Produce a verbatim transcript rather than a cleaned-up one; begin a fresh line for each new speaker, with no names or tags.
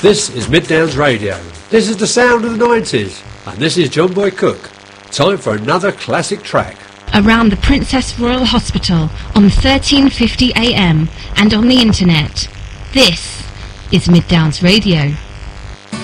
This is Mid Downs Radio. This is the sound of the nineties. And this is John Boy Cook. Time for another classic track.
Around the Princess Royal Hospital on thirteen fifty A M and on the internet. This is Mid Downs Radio.